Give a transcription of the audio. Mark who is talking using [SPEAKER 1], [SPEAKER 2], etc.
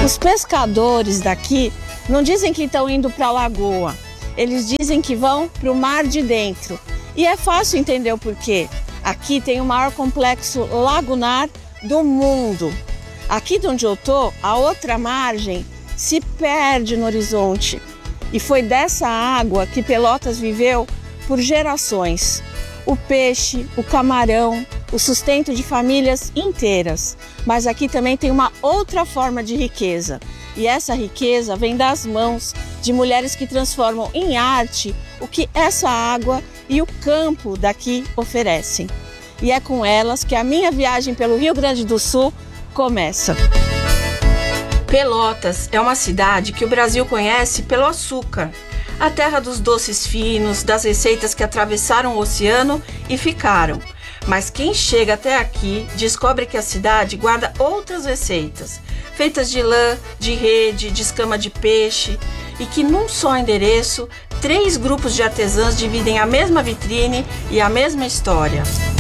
[SPEAKER 1] Os pescadores daqui não dizem que estão indo para a lagoa, eles dizem que vão para o mar de dentro. E é fácil entender o porquê. Aqui tem o maior complexo lagunar do mundo. Aqui de onde eu tô, a outra margem se perde no horizonte. E foi dessa água que Pelotas viveu por gerações. O peixe, o camarão, o sustento de famílias inteiras. Mas aqui também tem uma outra forma de riqueza. E essa riqueza vem das mãos de mulheres que transformam em arte o que essa água e o campo daqui oferecem. E é com elas que a minha viagem pelo Rio Grande do Sul começa. Pelotas é uma cidade que o Brasil conhece pelo açúcar, a terra dos doces finos, das receitas que atravessaram o oceano e ficaram. Mas quem chega até aqui descobre que a cidade guarda outras receitas, feitas de lã, de rede, de escama de peixe, e que num só endereço, 3 grupos de artesãs dividem a mesma vitrine e a mesma história.